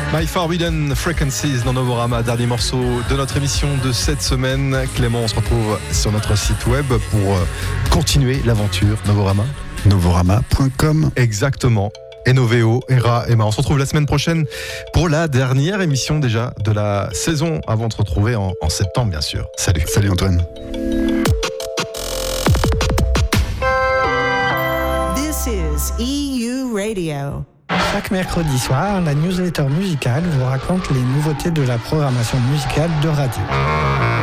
My Forbidden Frequencies dans Novorama, dernier morceau de notre émission de cette semaine. Clément, on se retrouve sur notre site web pour continuer l'aventure Novorama. Novorama.com. Exactement. Et Novéo, Hera, Emma. On se retrouve la semaine prochaine pour la dernière émission déjà de la saison avant de se retrouver en septembre, bien sûr. Salut. Salut Antoine. This is EU Radio. Chaque mercredi soir, la newsletter musicale vous raconte les nouveautés de la programmation musicale de radio.